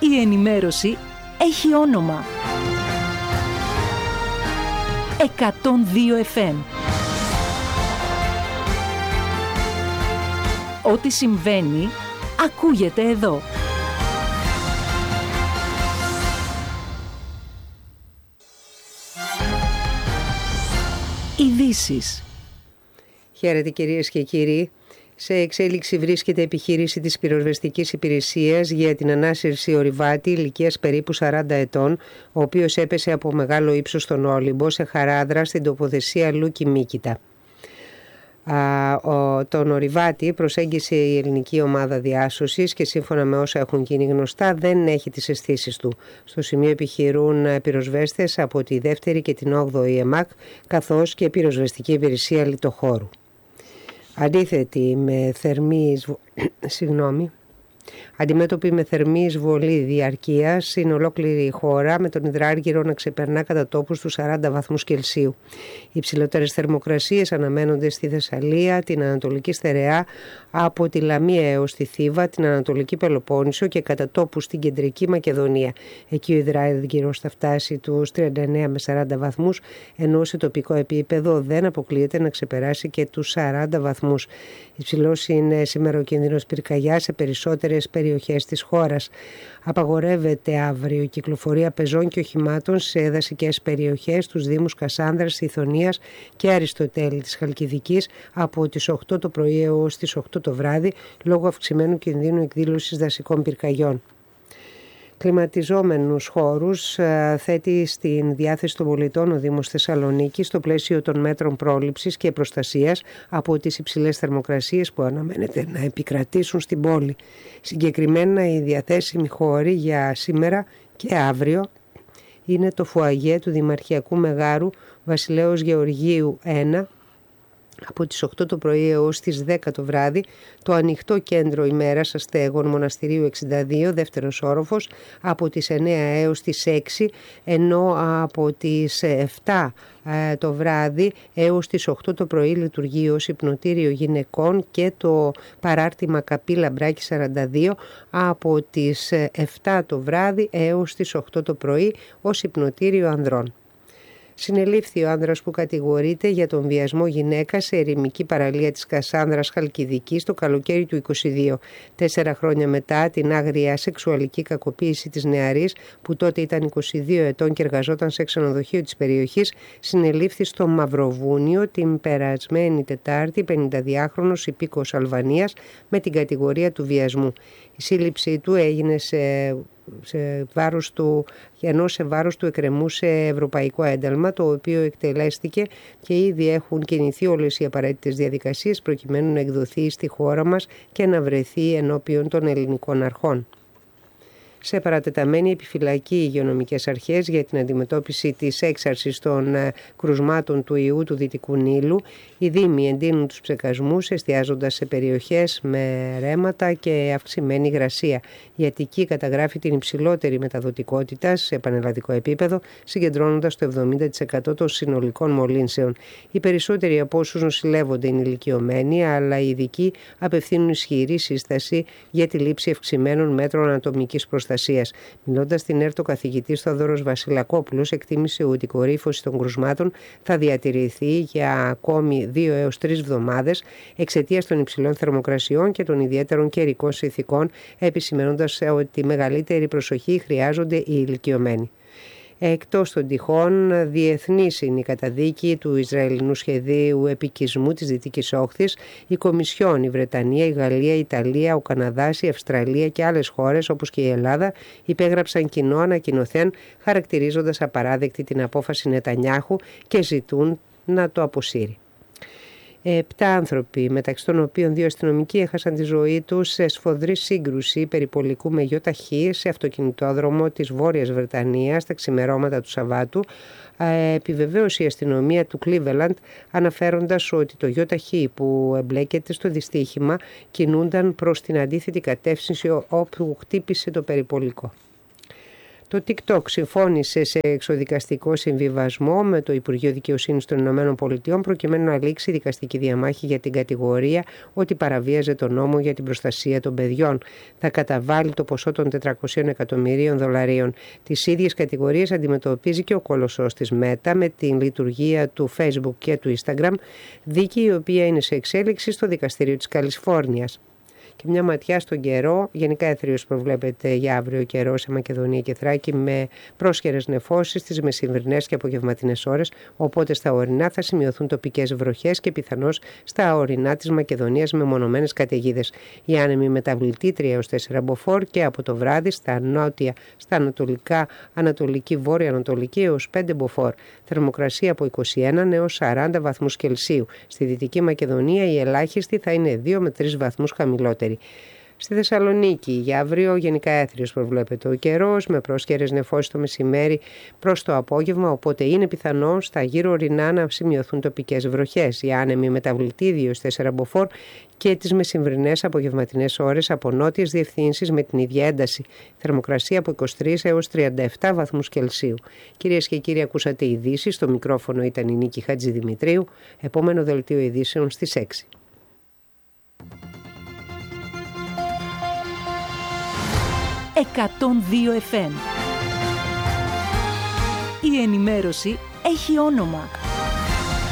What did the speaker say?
Η ενημέρωση έχει όνομα. 102 FM. Ό,τι συμβαίνει, ακούγεται εδώ. Ειδήσεις. Χαίρετε κυρίες και κύριοι. Σε εξέλιξη βρίσκεται επιχείρηση της πυροσβεστικής υπηρεσίας για την ανάσυρση ορειβάτη ηλικίας περίπου 40 ετών, ο οποίος έπεσε από μεγάλο ύψος στον Όλυμπο σε Χαράδρα στην τοποθεσία Λούκη Μίκητα. Τον ορειβάτη προσέγγισε η ελληνική ομάδα διάσωσης και σύμφωνα με όσα έχουν γίνει γνωστά δεν έχει τις αισθήσεις του. Στο σημείο επιχειρούν πυροσβέστες από τη 2η και την 8η ΕΜΑΚ καθώς και πυροσβεστική υπηρεσία λιτοχώρου. Αντιμέτωποι με θερμή εισβολή διαρκείας είναι ολόκληρη η χώρα, με τον υδράργυρο να ξεπερνά κατά τόπους τους 40 βαθμούς Κελσίου. Οι υψηλότερες θερμοκρασίες αναμένονται στη Θεσσαλία, την Ανατολική Στερεά, από τη Λαμία έως τη Θήβα, την Ανατολική Πελοπόννησο και κατά τόπους στην Κεντρική Μακεδονία. Εκεί ο υδράργυρος θα φτάσει τους 39 με 40 βαθμούς, ενώ σε τοπικό επίπεδο δεν αποκλείεται να ξεπεράσει και τους 40 βαθμούς. Υψηλός είναι σήμερα ο κίνδυνος πυρκαγιάς σε περισσότερες περιοχές της χώρας. Απαγορεύεται αύριο η κυκλοφορία πεζών και οχημάτων σε δασικές περιοχές στους δήμους Κασάνδρας, Ιθωνίας και Αριστοτέλη της Χαλκιδικής από τις 8 το πρωί έως τις 8 το βράδυ λόγω αυξημένου κινδύνου εκδήλωσης δασικών πυρκαγιών. Κλιματιζόμενους χώρους θέτει στην διάθεση των πολιτών ο Δήμος Θεσσαλονίκης στο πλαίσιο των μέτρων πρόληψης και προστασίας από τις υψηλές θερμοκρασίες που αναμένεται να επικρατήσουν στην πόλη. Συγκεκριμένα οι διαθέσιμοι χώροι για σήμερα και αύριο είναι το φουαγέ του Δημαρχιακού Μεγάρου Βασιλέως Γεωργίου 1 από τις 8 το πρωί έως τις 10 το βράδυ, το ανοιχτό κέντρο ημέρας αστέγων Μοναστηρίου 62, δεύτερος όροφος, από τις 9 έως τις 6, ενώ από τις 7 το βράδυ έως τις 8 το πρωί λειτουργεί ως υπνοτήριο γυναικών και το παράρτημα Καπή Λαμπράκη 42 από τις 7 το βράδυ έως τις 8 το πρωί ως υπνοτήριο ανδρών. Συνελήφθη ο άνδρας που κατηγορείται για τον βιασμό γυναίκας σε ερημική παραλία της Κασάνδρας Χαλκιδικής το καλοκαίρι του 22, 4 χρόνια μετά την άγρια σεξουαλική κακοποίηση της νεαρής που τότε ήταν 22 ετών και εργαζόταν σε ξενοδοχείο της περιοχής. Συνελήφθη στο Μαυροβούνιο την περασμένη Τετάρτη 52χρονος υπήκοος Αλβανίας με την κατηγορία του βιασμού. Η σύλληψή του έγινε ενώ σε βάρος του εκκρεμούσε ευρωπαϊκό ένταλμα, το οποίο εκτελέστηκε και ήδη έχουν κινηθεί όλες οι απαραίτητες διαδικασίες προκειμένου να εκδοθεί στη χώρα μας και να βρεθεί ενώπιον των ελληνικών αρχών. Σε παρατεταμένη επιφυλακή οι υγειονομικές αρχές για την αντιμετώπιση της έξαρσης των κρουσμάτων του ιού του Δυτικού Νείλου. Οι δήμοι εντείνουν τους ψεκασμούς εστιάζοντας σε περιοχές με ρέματα και αυξημένη υγρασία. Η Αττική καταγράφει την υψηλότερη μεταδοτικότητα σε πανελλαδικό επίπεδο, συγκεντρώνοντας το 70% των συνολικών μολύνσεων. Οι περισσότεροι από όσους νοσηλεύονται είναι ηλικιωμένοι, αλλά οι ειδικοί απευθύνουν ισχυρή σύσταση για τη λήψη αυξημένων μέτρων ανατομικής προστασίας. Μιλώντας στην ΕΡΤ, ο καθηγητής Θόδωρος Βασιλακόπουλος εκτίμησε ότι η κορύφωση των κρουσμάτων θα διατηρηθεί για ακόμη 2 έως 3 εβδομάδες εξαιτίας των υψηλών θερμοκρασιών και των ιδιαίτερων καιρικών συνθηκών, επισημαίνοντας ότι τη μεγαλύτερη προσοχή χρειάζονται οι ηλικιωμένοι. Εκτός των τυχών, διεθνής είναι η καταδίκη του Ισραηλινού σχεδίου επικισμού της Δυτικής Όχθης. Η Κομισιόν, η Βρετανία, η Γαλλία, η Ιταλία, ο Καναδάς, η Αυστραλία και άλλες χώρες όπως και η Ελλάδα υπέγραψαν κοινό ανακοινωθέν χαρακτηρίζοντας απαράδεκτη την απόφαση Νετανιάχου και ζητούν να το αποσύρει. 7 άνθρωποι, μεταξύ των οποίων 2 αστυνομικοί, έχασαν τη ζωή τους σε σφοδρή σύγκρουση περιπολικού με γιοταχή σε αυτοκινητόδρομο της Βόρειας Βρετανίας τα ξημερώματα του Σαββάτου. Επιβεβαίωσε η αστυνομία του Cleveland, αναφέροντας ότι το γιοταχή που εμπλέκεται στο δυστύχημα κινούνταν προς την αντίθετη κατεύθυνση όπου χτύπησε το περιπολικό. Το TikTok συμφώνησε σε εξοδικαστικό συμβιβασμό με το Υπουργείο Δικαιοσύνης των ΗΠΑ προκειμένου να λήξει η δικαστική διαμάχη για την κατηγορία ότι παραβίαζε τον νόμο για την προστασία των παιδιών. Θα καταβάλει το ποσό των $400 εκατομμυρίων. Τις ίδιες κατηγορίες αντιμετωπίζει και ο κολοσσός της Meta με την λειτουργία του Facebook και του Instagram, δίκη η οποία είναι σε εξέλιξη στο Δικαστήριο της Καλιφόρνιας. Και μια ματιά στον καιρό. Γενικά έθριος προβλέπεται για αύριο καιρό σε Μακεδονία και Θράκη με πρόσχερες νεφώσεις στις μεσημβρινές και απογευματινές ώρες, οπότε στα ορεινά θα σημειωθούν τοπικές βροχές και πιθανώς στα ορεινά της Μακεδονίας με μονομένες καταιγίδες. Οι άνεμοι μεταβλητοί 3 έως 4 μποφόρ και από το βράδυ στα νότια, στα ανατολικά, ανατολική, βόρεια ανατολική έως 5 μποφόρ. Θερμοκρασία από 21 έως 40 βαθμούς Κελσίου. Στη Δυτική Μακεδονία η ελάχιστη θα είναι 2 με 3 βαθμούς χαμηλότερη. Στη Θεσσαλονίκη για αύριο γενικά έθριος προβλέπεται ο καιρός με πρόσχερες νεφώσεις το μεσημέρι προς το απόγευμα, οπότε είναι πιθανό στα γύρω ορεινά να σημειωθούν τοπικές βροχές. Οι άνεμοι μεταβλητοί 2-4 μποφόρ και τις μεσημβρινές απογευματινές ώρες από νότιες διευθύνσεις με την ίδια ένταση. Θερμοκρασία από 23 έως 37 βαθμούς Κελσίου. Κυρίες και κύριοι, ακούσατε ειδήσεις. Στο μικρόφωνο ήταν η Νίκη Χατζηδημητρίου. Επόμενο δελτίο ειδήσεων στις 6. 102 FM. Η ενημέρωση έχει όνομα.